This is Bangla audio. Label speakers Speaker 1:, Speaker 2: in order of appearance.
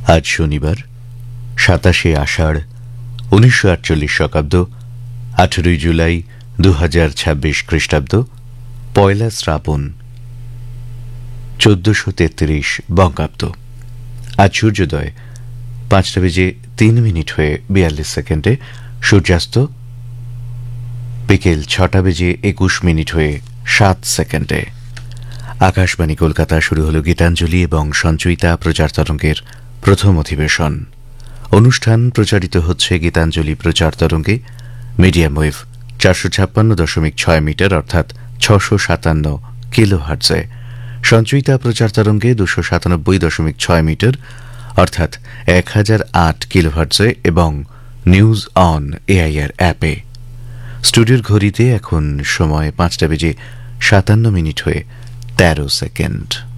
Speaker 1: আজ শনিবার ২৭শে আষাঢ় ১৯৪৮ শকাব্দ ১৮ই জুলাই ২০২৬ খ্রিস্টাব্দ পয়লা শ্রাবণ ১৪৩৩ বঙ্গাব্দ। আজ সূর্যোদয় ৫টা বেজে ৩ মিনিট হয়ে ৪২ সেকেন্ডে, সূর্যাস্ত বিকেল ৬টা বেজে ২১ মিনিট হয়ে ৭ সেকেন্ডে। আকাশবাণী কলকাতা। শুরু হল গীতাঞ্জলি এবং সঞ্চয়িতা প্রচার তরঙ্গের প্রথম অধিবেশন। অনুষ্ঠান প্রচারিত হচ্ছে গীতাঞ্জলি প্রচার তরঙ্গে, মিডিয়াম ওয়েভ ৪৫৬.৬ মিটার অর্থাৎ ৬৫৭ কিলো হার্টজে, সঞ্চয়িতা প্রচার তরঙ্গে ২৯৭.৬ মিটার অর্থাৎ ১০০৮ কিলো হার্টজে এবং নিউজ অন এআইআর অ্যাপে। স্টুডিওর ঘড়িতে এখন সময় ৫টা বেজে ৫৭ মিনিট হয়ে ১৩ সেকেন্ড।